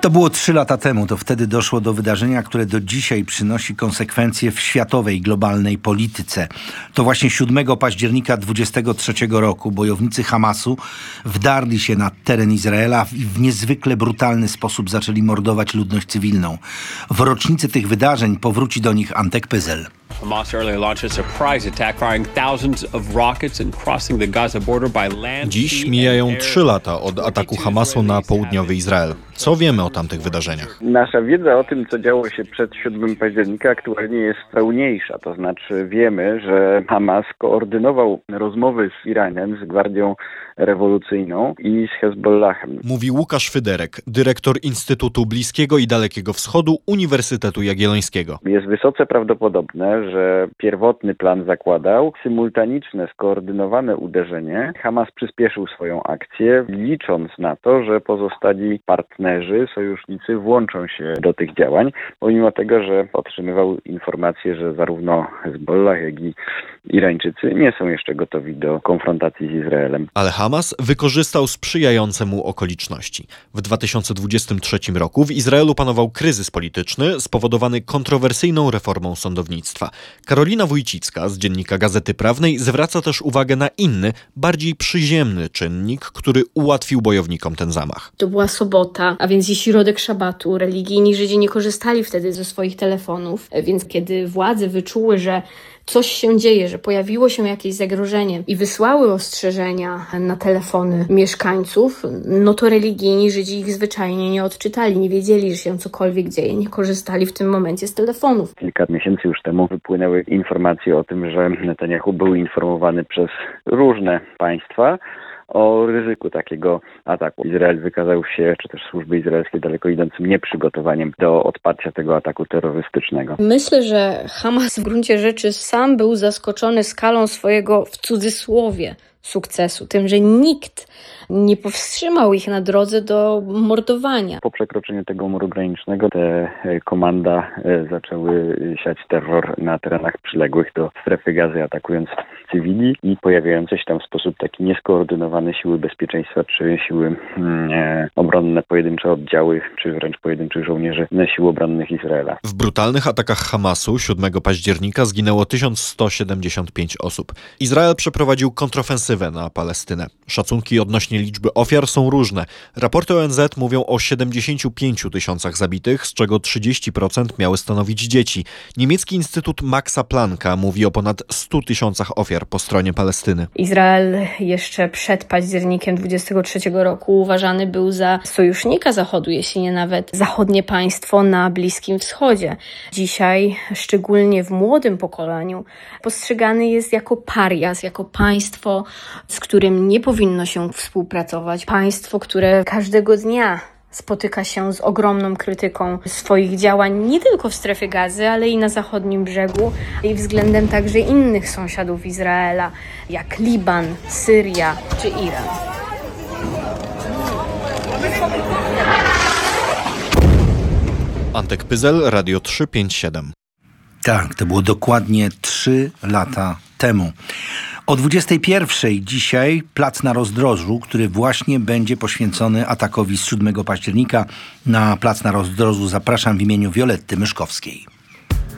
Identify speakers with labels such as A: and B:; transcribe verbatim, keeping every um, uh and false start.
A: To było trzy lata temu. To wtedy doszło do wydarzenia, które do dzisiaj przynosi konsekwencje w światowej, globalnej polityce. To właśnie siódmego października dwudziestego trzeciego roku bojownicy Hamasu wdarli się na teren Izraela i w niezwykle brutalny sposób zaczęli mordować ludność cywilną. W rocznicę tych wydarzeń powróci do nich Antek Pyzel.
B: Hamas earlier launched a surprise attack, firing thousands of rockets and crossing the Gaza border by land.
C: Dziś mijają trzy lata od ataku Hamasu na południowy Izrael. Co wiemy o tamtych wydarzeniach?
D: Nasza wiedza o tym, co działo się przed siódmego października, aktualnie jest pełniejsza. To znaczy wiemy, że Hamas koordynował rozmowy z Iranem, z Gwardią Rewolucyjną i z Hezbollahem.
C: Mówi Łukasz Fyderek, dyrektor Instytutu Bliskiego i Dalekiego Wschodu Uniwersytetu Jagiellońskiego.
D: Jest wysoce prawdopodobne, że pierwotny plan zakładał symultaniczne, skoordynowane uderzenie. Hamas przyspieszył swoją akcję, licząc na to, że pozostali partnerzy, sojusznicy włączą się do tych działań, pomimo tego, że otrzymywał informacje, że zarówno Hezbollah, jak i Irańczycy nie są jeszcze gotowi do konfrontacji z Izraelem.
C: Ale Hamas wykorzystał sprzyjające mu okoliczności. W dwa tysiące dwudziestym trzecim roku w Izraelu panował kryzys polityczny spowodowany kontrowersyjną reformą sądownictwa. Karolina Wójcicka z Dziennika Gazety Prawnej zwraca też uwagę na inny, bardziej przyziemny czynnik, który ułatwił bojownikom ten zamach.
E: To była sobota, a więc i środek szabatu. Religijni Żydzi nie korzystali wtedy ze swoich telefonów, więc kiedy władze wyczuły, że coś się dzieje, że pojawiło się jakieś zagrożenie i wysłały ostrzeżenia na telefony mieszkańców, no to religijni Żydzi ich zwyczajnie nie odczytali, nie wiedzieli, że się cokolwiek dzieje, nie korzystali w tym momencie z telefonów.
D: Kilka miesięcy już temu wypłynęły informacje o tym, że Netanyahu był informowany przez różne państwa o ryzyku takiego ataku. Izrael wykazał się, czy też służby izraelskie, daleko idącym nieprzygotowaniem do odparcia tego ataku terrorystycznego.
E: Myślę, że Hamas w gruncie rzeczy sam był zaskoczony skalą swojego, w cudzysłowie, sukcesu. Tym, że nikt nie powstrzymał ich na drodze do mordowania.
D: Po przekroczeniu tego muru granicznego te komanda zaczęły siać terror na terenach przyległych do strefy Gazy, atakując cywili i pojawiające się tam w sposób taki nieskoordynowany siły bezpieczeństwa, czy siły e, obronne, pojedyncze oddziały, czy wręcz pojedynczych żołnierzy sił obronnych Izraela.
C: W brutalnych atakach Hamasu siódmego października zginęło tysiąc sto siedemdziesiąt pięć osób. Izrael przeprowadził kontrofensywę na Palestynę. Szacunki odnośnie liczby ofiar są różne. Raporty O N Z mówią o siedemdziesięciu pięciu tysiącach zabitych, z czego trzydzieści procent miały stanowić dzieci. Niemiecki Instytut Maxa Plancka mówi o ponad stu tysiącach ofiar po stronie Palestyny.
E: Izrael jeszcze przed październikiem dwudziestego trzeciego roku uważany był za sojusznika Zachodu, jeśli nie nawet zachodnie państwo na Bliskim Wschodzie. Dzisiaj, szczególnie w młodym pokoleniu, postrzegany jest jako parias, jako państwo, z którym nie powinno się współpracować. Państwo, które każdego dnia spotyka się z ogromną krytyką swoich działań nie tylko w strefie Gazy, ale i na zachodnim brzegu i względem także innych sąsiadów Izraela, jak Liban, Syria czy Iran.
C: Antek Pyzel, Radio trzysta pięćdziesiąt siedem.
A: Tak, to było dokładnie trzy lata temu. O dwudziestej pierwszej dzisiaj plac na Rozdrożu, który właśnie będzie poświęcony atakowi z siódmego października. Na plac na Rozdrożu zapraszam w imieniu Violetty Myszkowskiej.